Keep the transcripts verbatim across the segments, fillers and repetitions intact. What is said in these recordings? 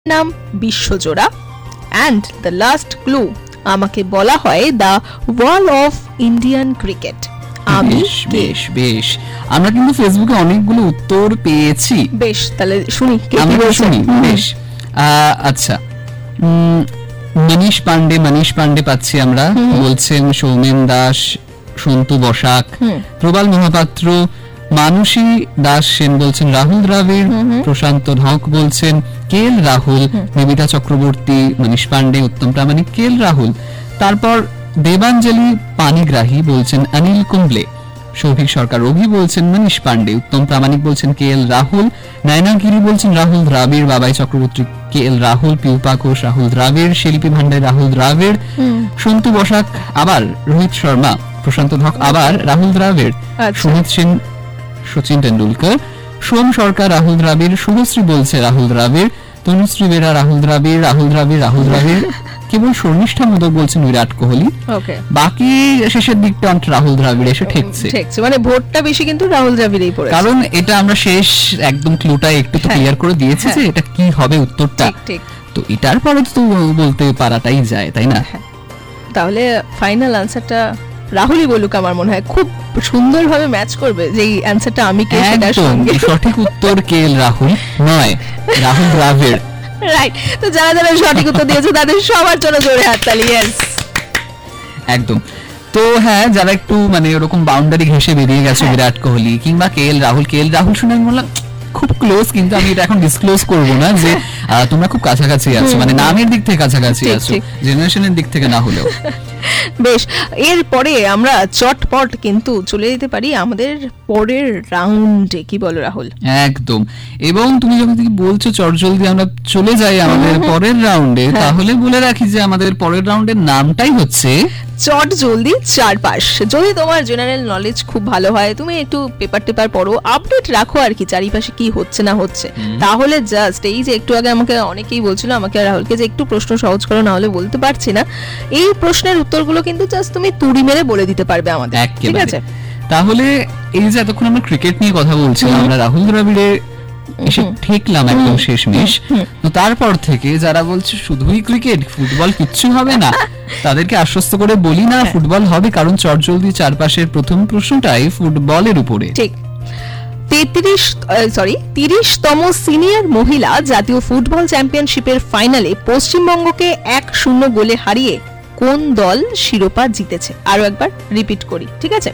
নাম বিশ্বজোড়া and the last clue আমাকে বলা হয় the wall of Indian cricket. আমি বেশ বেশ আমরা কিন্তু ফেসবুকে অনেকগুলো উত্তর পেয়েছি। বেশ তাহলে শুনি আমরা শুনি। বেশ আচ্ছা, মনীষ পান্ডে মনীষ পান্ডে পাচ্ছি আমরা, বলছেন সৌমেন দাস, সন্তু বসাক, প্রবাল মহাপাত্র, মানসী দাস সেন বলছেন রাহুল দ্রাবিড়, প্রশান্ত হক বলছেন কে এল রাহুল, নিবিতা চক্রবর্তী, মনীষ পান্ডে, উত্তম প্রামাণিক কে এল রাহুল। তারপর দেবাঞ্জলি পানিগ্রাহী বলছেন অনিল কুম্বলে, সৌভিক সরকার অভি বলছেন মনীষ পান্ডে, উত্তম প্রামাণিক বলছেন কে এল রাহুল, নয়নাগিরি বলছেন রাহুল দ্রাবিড়, বাবাই চক্রবর্তী কে এল রাহুল, পিউপা ঘোষ রাহুল দ্রাবিড়, শিল্পী ভান্ডারী রাহুল দ্রাবিড়, সন্তু বসাক আবার রোহিত শর্মা, প্রশান্ত হক আবার রাহুল দ্রাবিড়, সুমিত সেন সচিন টেন্ডুলকার, সোম সরকার রাহুল দ্রাবিড়, শুভশ্রী বলছে রাহুল দ্রাবিড়, তনুশ্রী বেরা রাহুল দ্রাবিড়, রাহুল দ্রাবিড় রাহুল দ্রাবিড়, কেবল শর্মিষ্ঠা মোদক বলছেন বিরাট কোহলি। বাকি শেষের দিকটা রাহুল দ্রাবিড় এসে ঠেকছে, মানে ভোটটা বেশি কিন্তু রাহুল দ্রাবিড়েই পড়েছে। কারণ এটা আমরা শেষ একদম ক্লুটা একটু তো ক্লিয়ার করে দিয়েছি যে এটা কি হবে উত্তরটা, তো এটার পরে তো বলতে পারাটাই যায়, তাই না? তাহলে ফাইনাল আনসারটা রাহুলই বলুক, আমার মনে হয় খুব সুন্দরভাবে ম্যাচ করবে যে এই অ্যানসারটা আমি কে সেটার সঙ্গে। সঠিক উত্তর কে এল রাহুল নয়, রাহুল দ্রাবিড়। রাইট, তো যারা যারা সঠিক উত্তর দিয়েছে তাদের সবার জন্য জোরে হাততালি। ইয়েস, একদম। তো হ্যাঁ, যারা একটু মানে এরকম বাউন্ডারি ঘেঁষে বেরিয়ে গেছে, বিরাট কোহলি কিংবা কে এল রাহুল, কে এল রাহুল শুনে আমি বললাম খুব ক্লোজ, কিন্তু আমি এটা এখন ডিসক্লোজ করব না যে তোমরা খুব কাছাকাছি আছো, মানে নামের দিক থেকে কাছাকাছি আছো, জেনারেশনের দিক থেকে না হলেও। বেশ, এরপরে আমরা চটপট কিন্তু চলে যেতে পারি আমাদের পরের রাউন্ডে, কি বলো রাহুল? একদম। এবং তুমি যখন থেকে বলছো চটজলদি আমরা চলে যাই আমাদের পরের রাউন্ডে, তাহলে বলে রাখি যে আমাদের পরের রাউন্ডের নামটাই হচ্ছে চট জলদি চারপাশ। যদি তোমার জেনারেল নলেজ খুব ভালো হয়, তুমি একটু পেপার টেপার পড়ো, আপডেট রাখো আর কি চারিপাশে কি হচ্ছে না হচ্ছে, তাহলে জাস্ট এই যে একটু আগে আমাকে অনেকেই বলছিল আমাকে রাহুলকে যে একটু প্রশ্ন সহজ করো, না হলে বলতে পারছি না, এই প্রশ্নের উত্তরগুলো কিন্তু জাস্ট তুমি তুড়ি মেরে বলে দিতে পারবে আমাদের, ঠিক আছে? তাহলে এই যে এতক্ষণ আমরা ক্রিকেট নিয়ে কথা বলছিলাম, আমরা রাহুল দ্রাবিড়ের এসে ঠেকলাম একদম শেষমেশ, তো তারপর থেকে যারা বলছে শুধুই ক্রিকেট, ফুটবল কিচ্ছু হবে না, তাদেরকে আশ্বস্ত করে বলি না, ফুটবল হবে, কারণ চটজলদি চারপাশের প্রথম প্রশ্নটাই ফুটবলের উপরে। ঠিক। তেত্রিশ সরি তিরিশতম সিনিয়র মহিলা জাতীয় ফুটবল চ্যাম্পিয়নশিপের ফাইনালে পশ্চিমবঙ্গকে এক শূন্য গোলে হারিয়ে কোন দল শিরোপা জিতেছে? আরো একবার রিপিট করি, ঠিক আছে?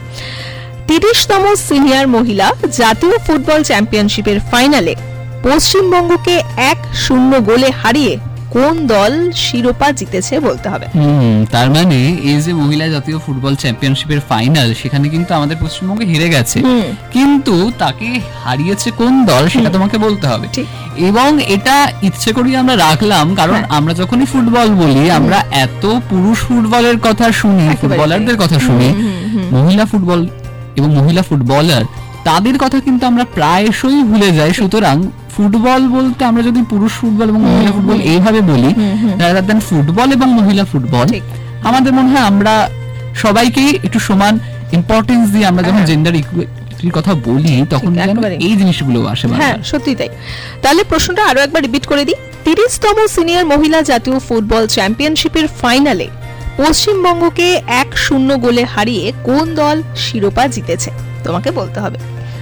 তিরিশতম সিনিয়র মহিলা জাতীয় ফুটবল চ্যাম্পিয়নশিপের ফাইনালে পশ্চিমবঙ্গকে এক শূন্য গোলে হারিয়ে কোন দল শিরোপা জিতেছে বলতে হবে। হুম, তার মানে এই যে মহিলা জাতীয় ফুটবল চ্যাম্পিয়নশিপের ফাইনাল, সেখানে কিন্তু আমাদের পশ্চিমবঙ্গ হেরে গেছে, কিন্তু তাকে হারিয়েছে কোন দল সেটা তোমাকে বলতে হবে। এবং এটা ইচ্ছে করি আমরা রাখলাম, কারণ আমরা যখনই ফুটবল বলি আমরা এত পুরুষ ফুটবলের কথা শুনি, ফুটবলারদের কথা শুনি, মহিলা ফুটবল এবং মহিলা ফুটবলার তাদের কথা কিন্তু আমরা প্রায়শই ভুলে যাই। সুতরাং ফুটবল বলতে আমরা যদি পুরুষ ফুটবল এবং মহিলা ফুটবল এইভাবে বলি, রাদার দ্যান ফুটবল এবং মহিলা ফুটবল, আমাদের মনে হয় আমরা সবাইকেই একটু সমান ইম্পর্টেন্স দিয়ে আমরা যখন জেন্ডার ইকুয়ালিটির কথা বলি তখন এই জিনিসগুলো আসে। হ্যাঁ, সত্যি তাই। তাহলে প্রশ্নটা আরো একবার রিপিট করে দিই। তিরিশতম সিনিয়র মহিলা জাতীয় ফুটবল চ্যাম্পিয়নশিপের ফাইনালে পশ্চিমবঙ্গকে এক শূন্য গোলে হারিয়ে কোন দল শিরোপা জিতেছে তোমাকে বলতে হবে।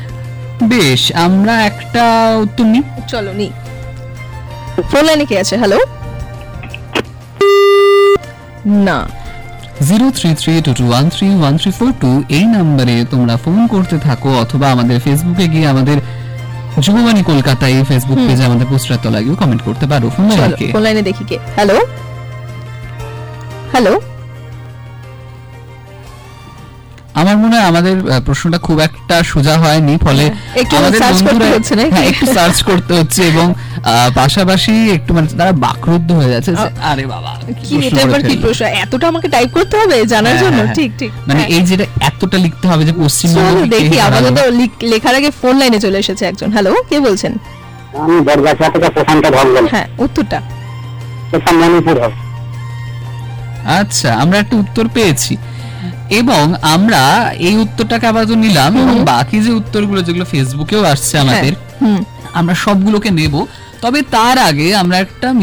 বেশ, আমরা একটা উত্তর নিই, চলো নি। ফোন লাইনে কে আছে? হ্যালো, না zero three three two two one three one three four two এই নম্বরে তোমরা ফোন করতে থাকো, অথবা আমাদের ফেসবুকে গিয়ে আমাদের যুববাণী কলকাতা এই ফেসবুক পেজে আমাদের পোস্টার তলা গিয়ে কমেন্ট করতে পারো। ফোন লাইনে ফোন লাইনে দেখি কে। হ্যালো হ্যালো আমার মনে হয় আমাদের প্রশ্নটা খুব একটা সোজা হয়নি, ফলে আমাদের একটু সার্চ করতে হচ্ছে এবং পাশাপাশি একটু মানে তারা বাকরুদ্ধ হয়ে যাচ্ছে, আরে বাবা কি এটা আবার কি প্রশ্ন, এতটা আমাকে টাইপ করতে হবে জানার জন্য? ঠিক ঠিক, মানে এই যেটা এতটা লিখতে হবে যে পশ্চিমবঙ্গ। দেখি আমাদের তো লেখার আগে ফোন লাইনে চলে এসেছে একজন। হ্যালো, কে বলছেন? আমি বরগাছা থেকে প্রশান্ত ধর বলছি। হ্যাঁ, উত্তরটা মণিপুর হবে। আচ্ছা, আমরা একটা উত্তর পেয়েছি এবং আমরা এই উত্তরটাকে আবার তো নিলাম, এবং বাকি যে উত্তরগুলো যেগুলো ফেসবুকেও আসছে আমাদের, আমরা সবগুলোকে নেব। তবে তার আগে আমরা একটা